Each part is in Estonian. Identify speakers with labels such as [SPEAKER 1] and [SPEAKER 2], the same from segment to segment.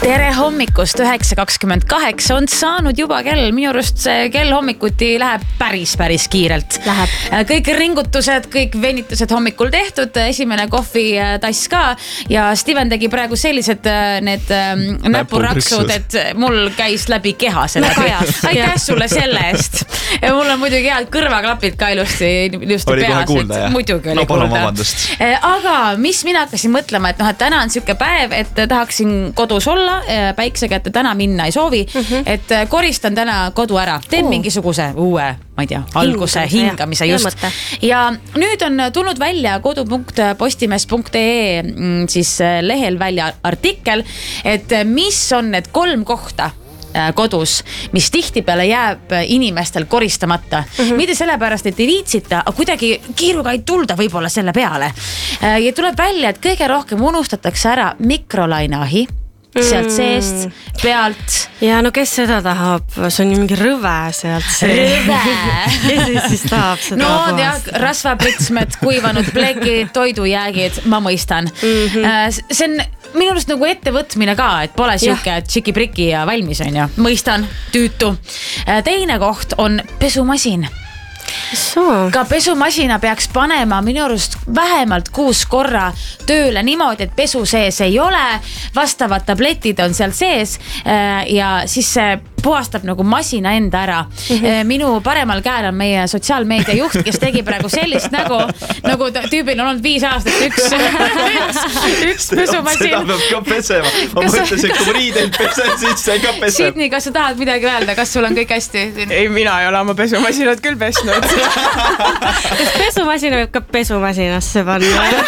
[SPEAKER 1] Tere hommikust, 9.28 on saanud juba kell. Minu arust see kell hommikuti läheb päris kiirelt. Kõik ringutused, kõik venitused hommikul tehtud, esimene kohvitass ka. Ja Steven tegi praegu sellised need näpuraksud, et mul käis läbi keha selle. Aitäh sulle selle eest. Ja mul on muidugi head kõrvaklapid ka ilusti
[SPEAKER 2] oli
[SPEAKER 1] peas.
[SPEAKER 2] Kohe kuulda, jah?
[SPEAKER 1] Muidugi oli
[SPEAKER 2] kuulda.
[SPEAKER 1] Aga mis mina hakkasin mõtlema, et täna on siuke päev, et tahaksin kodus olla, päikse kätte täna minna ei soovi, et koristan täna kodu ära. Teen mingisuguse uue, ma ei tea, alguse, hingamise just. Ja nüüd on tulnud välja kodu.postimees.ee siis lehel välja artikkel, et mis on need 3 kohta kodus, mis tihtipeale jääb inimestel koristamata. Mitte sellepärast, et ei viitsita, aga kuidagi kiiruga ei tulda võib-olla selle peale. Ja tuleb välja, et kõige rohkem unustatakse ära mikrolaineahi sealt seest, pealt.
[SPEAKER 3] Ja no kes seda tahab? See on ju mingi rõve sealt see. Kes siis tahab seda
[SPEAKER 1] puhast? Rasvapritsmed, kuivanud plekid, toidujäägid, ma mõistan. See on minu arust nagu ettevõtmine ka, et pole siuke tšiki-priki ja valmis on ju. Mõistan, tüütu. Teine koht on pesumasin. Ka pesumasina peaks panema minu arust vähemalt 6 korra tööle niimoodi, et pesu sees ei ole, vastavad tabletid on seal sees ja siis see puhastab nagu masina enda ära. Minu paremal käel on meie sotsiaalmeedia juht, kes tegi praegu sellist nagu tüübil on olnud 5 aastat üks pesumasin.
[SPEAKER 2] Seda peab ka pesema. Ma mõtlesin, kui riideid pesen, siis see ka peseb.
[SPEAKER 1] Sidney, kas sa tahad midagi öelda? Kas sul on kõik hästi?
[SPEAKER 4] Ei, mina ei ole oma pesumasinat küll pesnud.
[SPEAKER 3] Kas pesumasina võib ka pesumasinasse panna?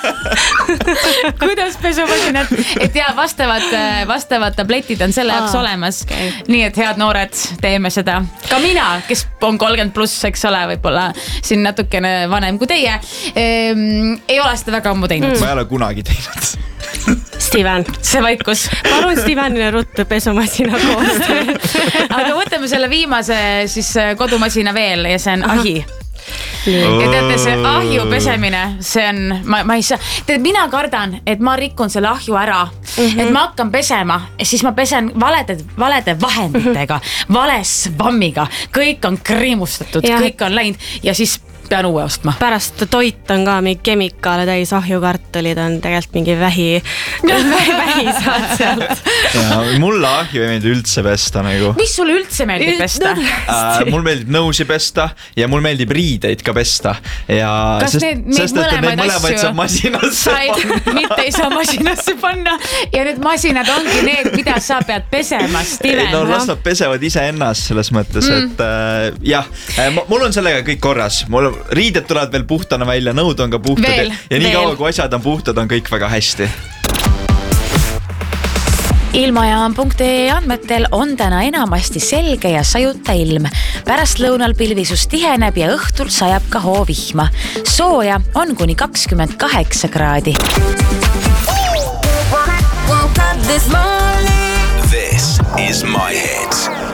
[SPEAKER 1] Kuidas pesumasinat? Et ja vastavad tabletid on selle jaoks olemas. Nii et head noored, teeme seda. Ka mina, kes on 30+, eks ole, võib-olla siin natukene vanem kui teie, ei ole seda väga ammu teinud.
[SPEAKER 2] Ma ei ole kunagi teinud.
[SPEAKER 3] Steven.
[SPEAKER 1] See vaikus.
[SPEAKER 3] Palun Stevenile ruttu pesumasina koos.
[SPEAKER 1] Aga võtame selle viimase siis kodumasina veel ja see on ahi. Ja teate, see ahju pesemine, see on, ma ei saa, mina kardan, et ma rikun selle ahju ära, et ma hakkan pesema ja siis ma pesen valede vahenditega, vale svammiga, kõik on kriimustatud, kõik on läinud ja siis pean uue ostma.
[SPEAKER 3] Pärast toit on ka mingi kemikaale täis, ahjukartulid on tegelikult mingi vähi saad sealt.
[SPEAKER 2] Ja, mulle ahju ei meeldi üldse pesta nagu.
[SPEAKER 1] Mis sulle üldse meeldib pesta?
[SPEAKER 2] Mul meeldib nõusi pesta ja mul meeldib riideid ka pesta. Ja
[SPEAKER 1] kas need mõlemaid
[SPEAKER 2] saab masinasse
[SPEAKER 1] panna? Mitte ei saa masinasse panna ja need masinad ongi need, mida sa pead pesema, Steven.
[SPEAKER 2] No las nad pesevad ise ennast selles mõttes, et jah, mul on sellega kõik korras. Riided tulevad veel puhtana välja, nõud on ka puhtad ja nii kaua kui asjad on puhtad, on kõik väga hästi.
[SPEAKER 1] Ilmajaam.ee andmetel on täna enamasti selge ja sajuta ilm. Pärast lõunal pilvisus tiheneb ja õhtul sajab ka hoovihma. Sooja on kuni 28 kraadi.
[SPEAKER 5] This is My Hits.